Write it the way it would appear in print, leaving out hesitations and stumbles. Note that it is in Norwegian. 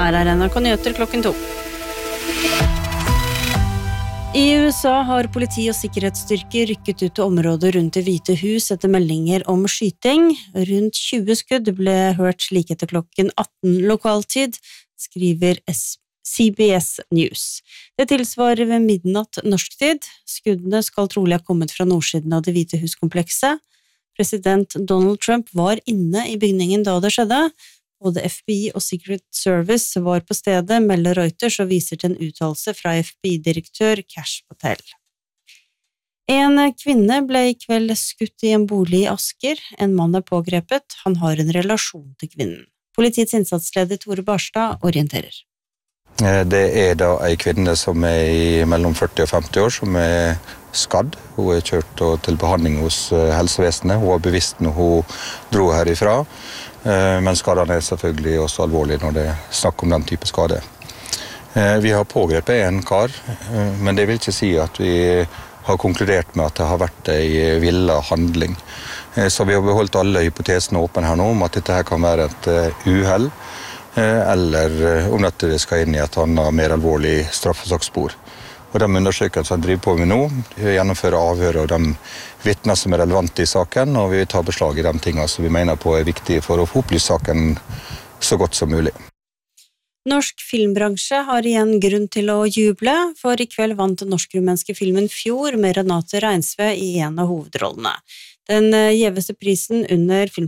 Her NRK Nyheter klokken 2. I USA har politi og sikkerhetsstyrker rykket ut til området rundt Det hvite hus etter meldinger om skyting. Rundt 20 skudd ble hørt like etter klokken 18 lokaltid, skriver CBS News. Det tilsvarer ved midnatt norsk tid. Skuddene skal trolig ha kommet fra nordsiden av Det hvite hus-komplekset. President Donald Trump var inne i bygningen da det skjedde. Både FBI og Secret Service var på stedet, melder Reuters og viser til en uttalelse fra FBI-direktør Kash Patel. En kvinne ble I kveld skutt I en bolig I Asker. En mann pågrepet. Han har en relasjon til kvinnen. Politiets innsatsleder Tore Barstad orienterer. Det da en kvinne som I mellom 40 og 50 år, som skadd. Hun kjørt til behandling hos helsevesenet. Hun var bevisst når hun dro herifra. Men skadene selvfølgelig også alvorlige når det snakker om den type skade. Vi har pågrepet en kar, men det vil ikke si at vi har konkludert med at det har vært en villet handling. Så vi har beholdt alle hypotesene åpne her nå om at dette her kan være et uhell, eller om dette skal inn I et annet mer alvorlig straffesaksspor. Og de undersøkelsene som driver på med nå, gjennomfører avhør av de vittner som relevante I saken, og vi tar beslag I de tingene som vi mener på viktige for å få opplyst saken så godt som mulig. Norsk filmbransje har igjen grunn til å juble, for I kveld vant den norsk-rumenske filmen Fjord med Renate Reinsve I en av hovedrollene. Den gjeveste prisen under